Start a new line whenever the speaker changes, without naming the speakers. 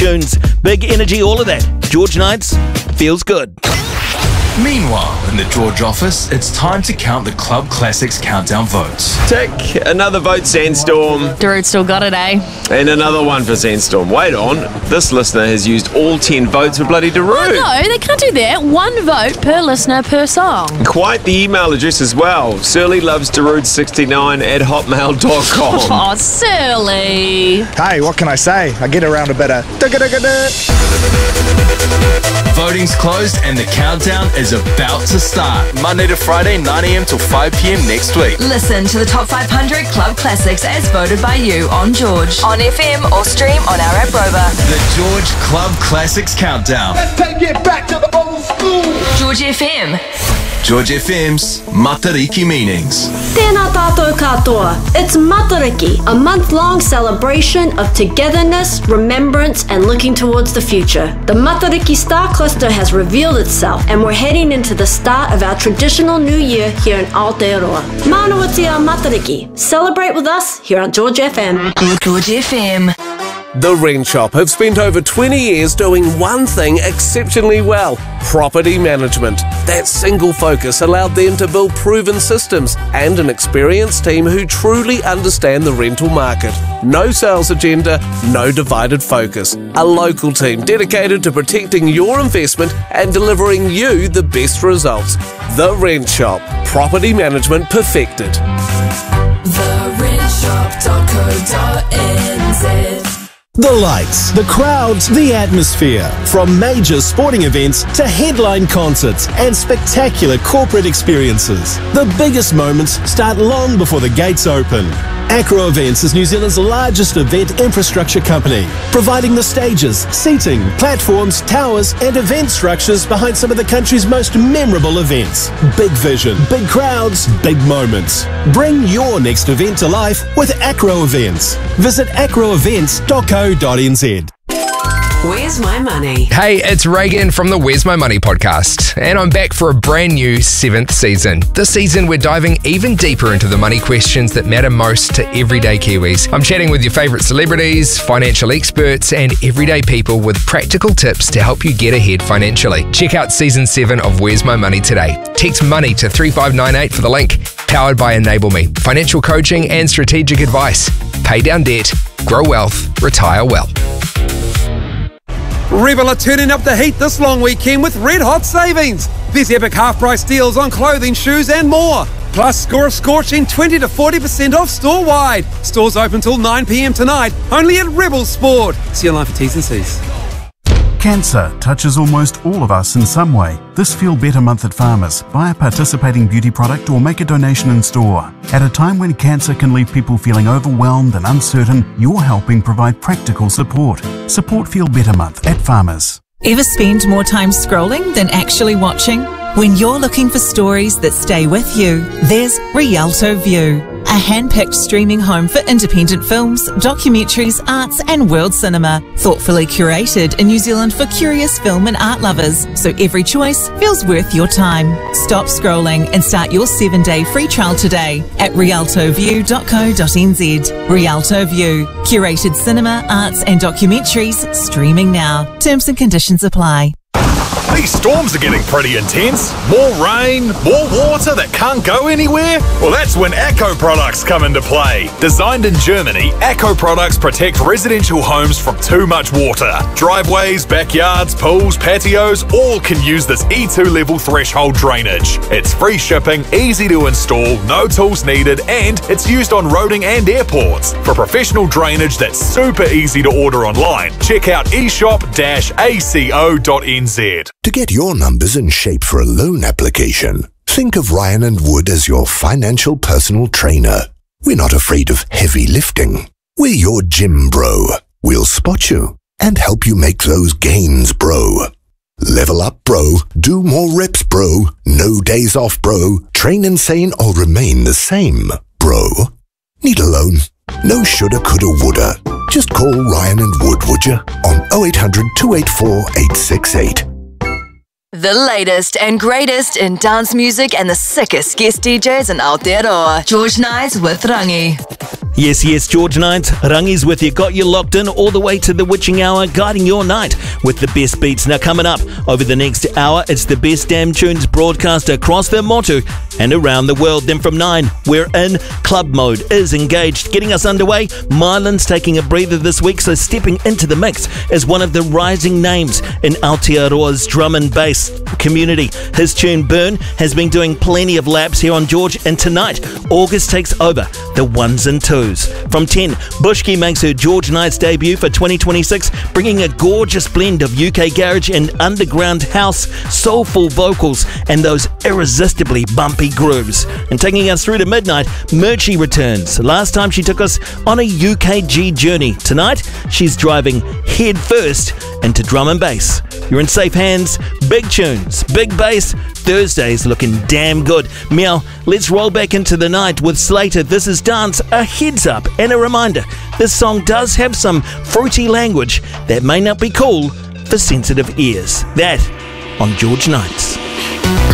tunes. Big energy, all of that. George Nights feels good.
Meanwhile, in the George office, it's time to count the Club Classics countdown votes.
Tick. Another vote, Sandstorm.
Darude still got it, eh?
And another one for Sandstorm. Wait on. This listener has used all 10 votes for bloody Darude.
Oh, no, they can't do that. One vote per listener per song.
Quite the email address as well. surlylovesdarude69@hotmail.com.
Oh, Surly.
Hey, what can I say? I get around a bit of...
Voting's closed and the countdown is about to start. Monday to Friday, 9 a.m. till 5 p.m. next week.
Listen to the Top 500 Club Classics as voted by you on George, on FM or stream on our app Rover.
The George Club Classics Countdown.
Let's take it back to the old school.
George FM.
George FM's Matariki Meanings.
Tēnā tātou katoa. It's Matariki, a month-long celebration of togetherness, remembrance, and looking towards the future. The Matariki star cluster has revealed itself, and we're heading into the start of our traditional new year here in Aotearoa. Manawatia Matariki. Celebrate with us here on George FM.
George FM.
The Rent Shop have spent over 20 years doing one thing exceptionally well: property management. That single focus allowed them to build proven systems and an experienced team who truly understand the rental market. No sales agenda, no divided focus. A local team dedicated to protecting your investment and delivering you the best results. The Rent Shop. Property management perfected.
TheRentShop.co.nz.
The lights, the crowds, the atmosphere. From major sporting events to headline concerts and spectacular corporate experiences. The biggest moments start long before the gates open. Acro Events is New Zealand's largest event infrastructure company, providing the stages, seating, platforms, towers and event structures behind some of the country's most memorable events. Big vision, big crowds, big moments. Bring your next event to life with Acro Events. Visit acroevents.co.nz.
Where's My Money?
Hey, it's Reagan from the Where's My Money podcast, and I'm back for a brand new 7th season. This season, we're diving even deeper into the money questions that matter most to everyday Kiwis. I'm chatting with your favourite celebrities, financial experts, and everyday people with practical tips to help you get ahead financially. Check out Season 7 of Where's My Money today. Text MONEY to 3598 for the link. Powered by Enable Me. Financial coaching and strategic advice. Pay down debt, grow wealth, retire well.
Rebel are turning up the heat this long weekend with red hot savings. There's epic half price deals on clothing, shoes and more. Plus score a scorching 20 to 40% off store wide. Stores open till 9 p.m. tonight, only at Rebel Sport. See you online for T's and C's.
Cancer touches almost all of us in some way. This Feel Better month at Farmers. Buy a participating beauty product or make a donation in store. At a time when cancer can leave people feeling overwhelmed and uncertain, you're helping provide practical support. Support Feel Better month at Farmers.
Ever spend more time scrolling than actually watching? When you're looking for stories that stay with you, there's Rialto View, a hand-picked streaming home for independent films, documentaries, arts and world cinema, thoughtfully curated in New Zealand for curious film and art lovers, so every choice feels worth your time. Stop scrolling and start your 7-day free trial today at rialtoview.co.nz. Rialto View, curated cinema, arts and documentaries, streaming now. Terms and conditions apply.
These storms are getting pretty intense. More rain, more water that can't go anywhere? Well, that's when Acco products come into play. Designed in Germany, Acco products protect residential homes from too much water. Driveways, backyards, pools, patios, all can use this E2 level threshold drainage. It's free shipping, easy to install, no tools needed, and it's used on roading and airports. For professional drainage that's super easy to order online, check out eshop-aco.nz.
To get your numbers in shape for a loan application, think of Ryan and Wood as your financial personal trainer. We're not afraid of heavy lifting. We're your gym bro. We'll spot you and help you make those gains, bro. Level up, bro. Do more reps, bro. No days off, bro. Train insane or remain the same, bro. Need a loan? No shoulda, coulda, woulda. Just call Ryan and Wood, would you? On 0800 284 868.
The latest and greatest in dance music and the sickest guest DJs in Aotearoa. George Nights with Rangi.
Yes, George Knight. Rangi's with you. Got you locked in all the way to the witching hour, guiding your night with the best beats. Now, coming up over the next hour, it's the best damn tunes broadcast across the Motu and around the world. Then from 9, we're in club mode, is engaged. Getting us underway, Marlon's taking a breather this week, so stepping into the mix as one of the rising names in Aotearoa's drum and bass community. His tune, Burn, has been doing plenty of laps here on George, and tonight, August takes over the ones and twos. From 10, Bushki makes her George Knight's debut for 2026, bringing a gorgeous blend of UK garage and underground house, soulful vocals, and those irresistibly bumpy grooves. And taking us through to midnight, Murchie returns. Last time she took us on a UKG journey. Tonight, she's driving head first into drum and bass. You're in safe hands. Big tunes, big bass. Thursday's looking damn good. Meow, let's roll back into the night with Slater. This is Dance, a heads up and a reminder. This song does have some fruity language that may not be cool for sensitive ears. That on George Nights.